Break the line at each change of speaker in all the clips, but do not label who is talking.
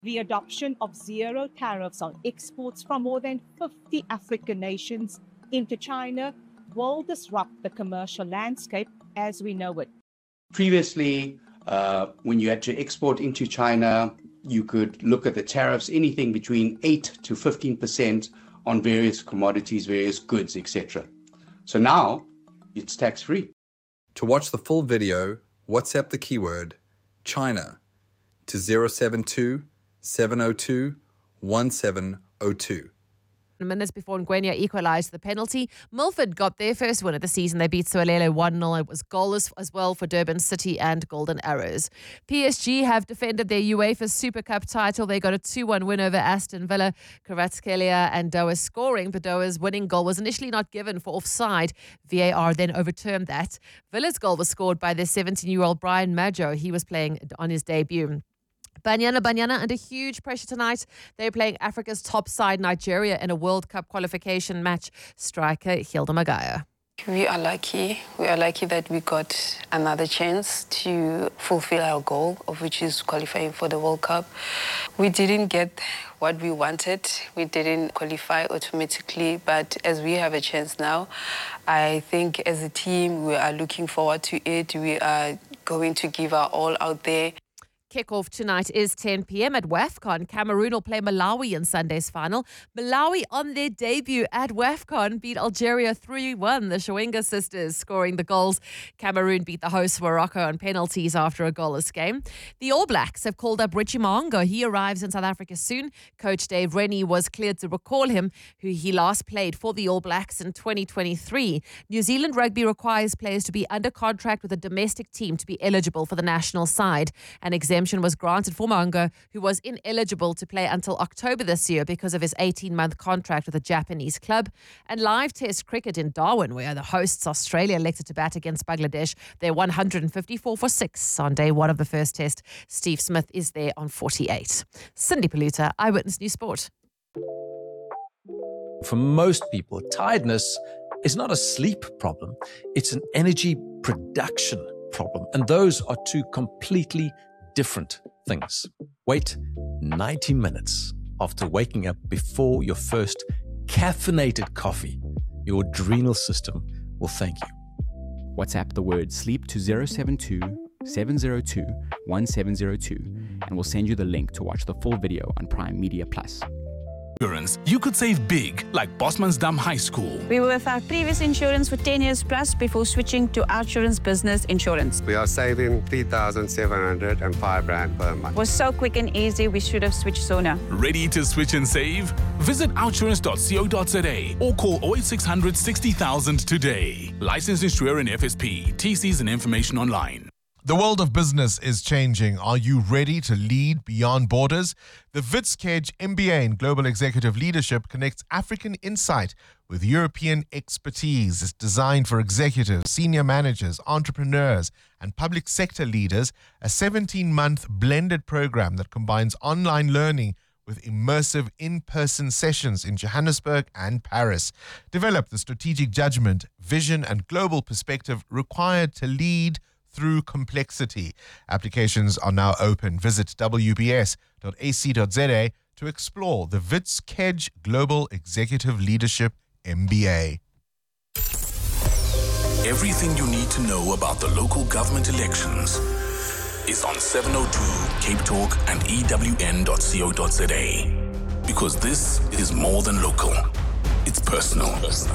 The adoption of zero tariffs on exports from more than 50 African nations into China will disrupt the commercial landscape as we know it.
Previously, when you had to export into China, you could look at the tariffs, anything between 8 to 15% on various commodities, various goods, etc. So now it's tax-free.
To watch the full video, WhatsApp the keyword China to 072 702 1702.
Minutes before Ngwenya equalised the penalty, Milford got their first win of the season. They beat Soelele 1-0. It was goalless as well for Durban City and Golden Arrows. PSG have defended their UEFA Super Cup title. They got a 2-1 win over Aston Villa. Kvaratskhelia and Doa scoring, but Doa's winning goal was initially not given for offside. VAR then overturned that. Villa's goal was scored by their 17-year-old Brian Maggio. He was playing on his debut. Banyana under huge pressure tonight. They're playing Africa's top side, Nigeria, in a World Cup qualification match. Striker Hilda Magaya.
We are lucky. We are lucky that we got another chance to fulfill our goal, of which is qualifying for the World Cup. We didn't get what we wanted. We didn't qualify automatically, but as we have a chance now, I think as a team, we are looking forward to it. We are going to give our all out there.
Kickoff tonight is 10 p.m. at WAFCON. Cameroon will play Malawi in Sunday's final. Malawi, on their debut at WAFCON, beat Algeria 3-1. The Shwenga sisters scoring the goals. Cameroon beat the hosts Morocco on penalties after a goalless game. The All Blacks have called up Richie Mo'unga. He arrives in South Africa soon. Coach Dave Rennie was cleared to recall him, who he last played for the All Blacks in 2023. New Zealand Rugby requires players to be under contract with a domestic team to be eligible for the national side. An exemption was granted for Mo'unga, who was ineligible to play until October this year because of his 18-month contract with a Japanese club. And live test cricket in Darwin, where the hosts Australia elected to bat against Bangladesh. They're 154 for 6 on day one of the first test. Steve Smith is there on 48. Cindy Paluta, Eyewitness News Sport.
For most people, tiredness is not a sleep problem. It's an energy production problem. And those are two completely different things. Wait 90 minutes after waking up before your first caffeinated coffee. Your adrenal system will thank you.
WhatsApp the word sleep to 072 702 1702 and we'll send you the link to watch the full video on Prime Media Plus.
Insurance, you could save big, like Bosmansdam High School.
We were with our previous insurance for 10 years plus before switching to OUTsurance Business Insurance.
We are saving 3,705 Rand per month.
It was so quick and easy, we should have switched sooner.
Ready to switch and save? Visit outsurance.co.za or call 08600 60,000 today. Licensed insurer in FSP. TCs and information online.
The world of business is changing. Are you ready to lead beyond borders? The Wits Kedge MBA in Global Executive Leadership connects African insight with European expertise. It's designed for executives, senior managers, entrepreneurs, and public sector leaders. A 17-month blended program that combines online learning with immersive in-person sessions in Johannesburg and Paris. Develop the strategic judgment, vision, and global perspective required to lead through complexity. Applications are now open. Visit wbs.ac.za to explore the Wits Kedge Global Executive Leadership MBA.
Everything you need to know about the local government elections is on 702 Cape Talk and EWN.co.za. Because this is more than local. It's personal.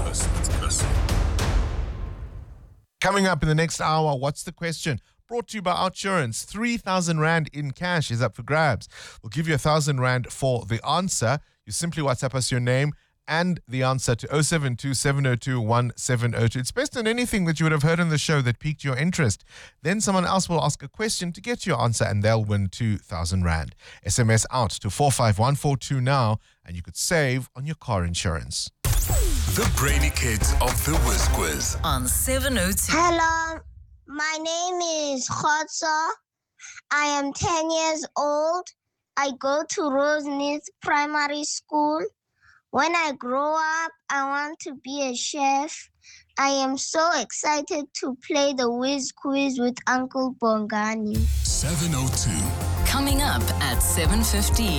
Coming up in the next hour, what's the question? Brought to you by OUTsurance. 3,000 Rand in cash is up for grabs. We'll give you 1,000 Rand for the answer. You simply WhatsApp us your name and the answer to 072 702 1702. It's based on anything that you would have heard on the show that piqued your interest. Then someone else will ask a question to get your answer and they'll win 2,000 Rand. SMS out to 45142 now and you could save on your car insurance.
The Brainy Kids of the Whiz Quiz
on 702.
Hello, my name is Khotso. I am 10 years old. I go to Roseneath Primary School. When I grow up, I want to be a chef. I am so excited to play the Whiz Quiz with Uncle Bongani.
702.
Coming up at 7:15.